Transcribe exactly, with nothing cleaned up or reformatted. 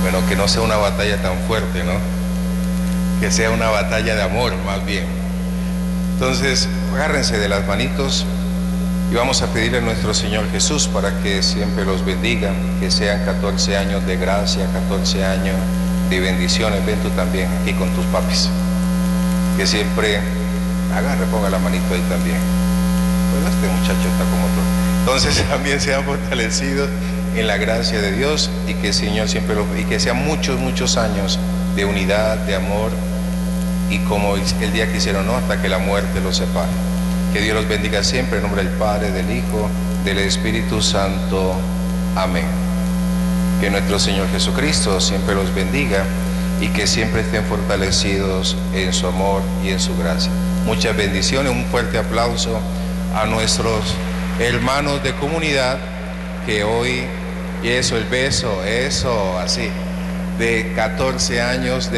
Bueno, que no sea una batalla tan fuerte, ¿no? Que sea una batalla de amor, más bien. Entonces, agárrense de las manitos y vamos a pedirle a nuestro Señor Jesús para que siempre los bendiga, que sean catorce años de gracia, catorce años de bendiciones. Ven tú también aquí con tus papis. Que siempre, agarre, ponga la manito ahí también. Pues este muchacho está como todo. Entonces también sean fortalecidos en la gracia de Dios y que el Señor siempre los, y que sean muchos, muchos años de unidad, de amor, y como el día que hicieron, ¿no? Hasta que la muerte los separe. Que Dios los bendiga siempre, en nombre del Padre, del Hijo, del Espíritu Santo. Amén. Que nuestro Señor Jesucristo siempre los bendiga y que siempre estén fortalecidos en su amor y en su gracia. Muchas bendiciones, un fuerte aplauso a nuestros hermanos de comunidad que hoy, y eso, el beso, eso, así, de catorce años de